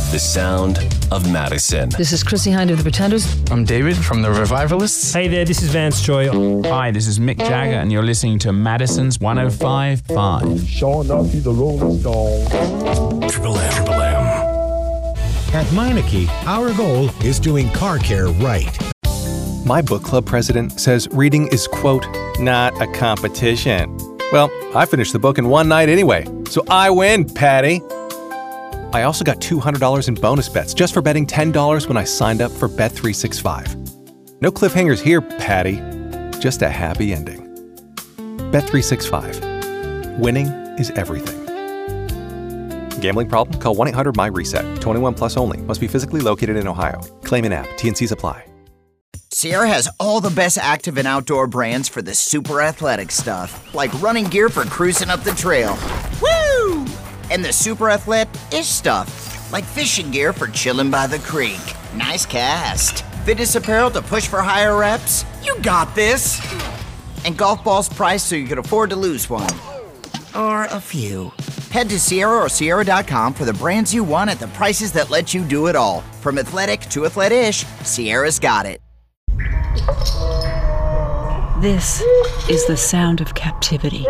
The sound of Madison. This is Chrissy Hind of The Pretenders. I'm David from The Revivalists. Hey there, this is Vance Joy. Hi, this is Mick Jagger, and you're listening to Madison's 105.5. Sure enough, he's a Rolling Stone. Triple M. At Meineke, our goal is doing car care right. My book club president says reading is, quote, not a competition. Well, I finished the book in one night anyway, so I win, Patty. I also got $200 in bonus bets just for betting $10 when I signed up for Bet365. No cliffhangers here, Patty. Just a happy ending. Bet365. Winning is everything. Gambling problem? Call 1-800-MY-RESET. 21 plus only. Must be physically located in Ohio. Claim in app. T&Cs apply. Sierra has all the best active and outdoor brands for the super athletic stuff, like running gear for cruising up the trail. Woo! And the super athletic-ish stuff, like fishing gear for chilling by the creek. Nice cast. Fitness apparel to push for higher reps. You got this. And golf balls priced so you can afford to lose one. Or a few. Head to Sierra or Sierra.com for the brands you want at the prices that let you do it all. From athletic to athletic-ish, Sierra's got it. This is the sound of captivity.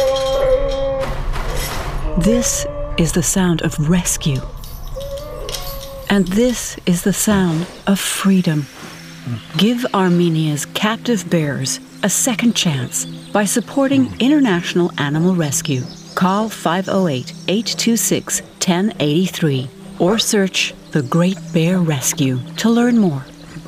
This is the sound of rescue. And this is the sound of freedom. Give Armenia's captive bears a second chance by supporting International Animal Rescue. Call 508-826-1083 or search The Great Bear Rescue to learn more.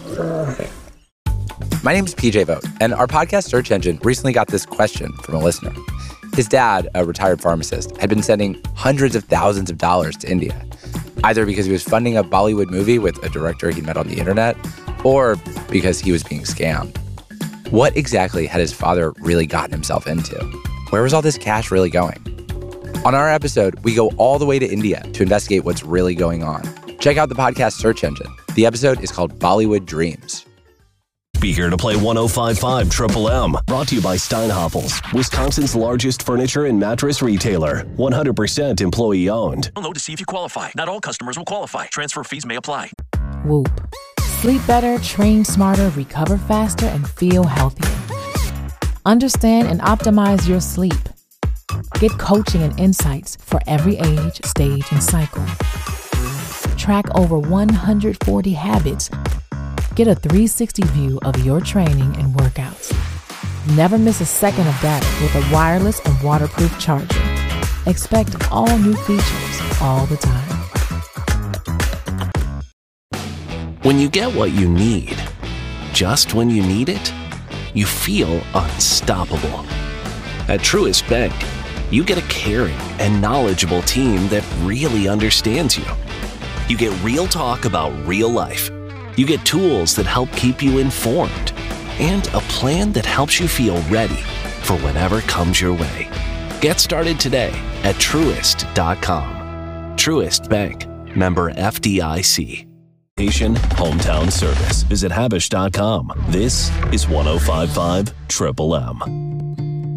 My name is PJ Vogt, and our podcast search engine recently got this question from a listener. His dad, a retired pharmacist, had been sending hundreds of thousands of dollars to India, either because he was funding a Bollywood movie with a director he met on the internet, or because he was being scammed. What exactly had his father really gotten himself into? Where was all this cash really going? On our episode, we go all the way to India to investigate what's really going on. Check out the podcast search engine. The episode is called Bollywood Dreams. Be here to play 105.5 Triple M. Brought to you by Steinhoffels, Wisconsin's largest furniture and mattress retailer. 100% employee owned. Download to see if you qualify. Not all customers will qualify. Transfer fees may apply. Whoop. Sleep better, train smarter, recover faster, and feel healthier. Understand and optimize your sleep. Get coaching and insights for every age, stage, and cycle. Track over 140 habits. Get a 360 view of your training and workouts. Never miss a second of data with a wireless and waterproof charger. Expect all new features all the time. When you get what you need, just when you need it, you feel unstoppable. At Truist Bank, you get a caring and knowledgeable team that really understands you. You get real talk about real life. You get tools that help keep you informed and a plan that helps you feel ready for whatever comes your way. Get started today at Truist.com. Truist Bank, member FDIC. Hometown service. Visit Habish.com. This is 105.5 Triple M.